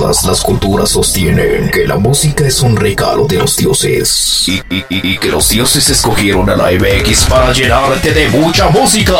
todas las culturas sostienen que la música es un regalo de los dioses y que los dioses escogieron a la MX para llenarte de mucha música.